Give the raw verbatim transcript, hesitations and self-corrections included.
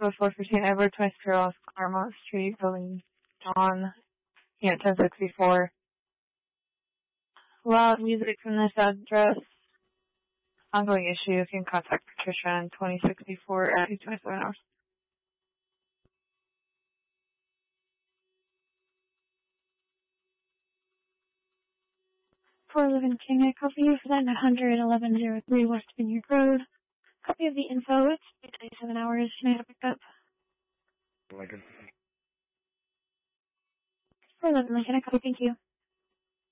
Code four fifteen Edward Twice Girls, Claremont Street, Building John, Unit ten sixty-four. Loud music from this address. Ongoing issue. You can contact Patricia in twenty sixty-four at twenty-seven hours. four eleven King, I copy you for that one hundred eleven oh three West Vineyard Road. Copy of the info. It's twenty-seven hours. Can I have a pickup? Lincoln. four eleven Lincoln, I copy. Thank you.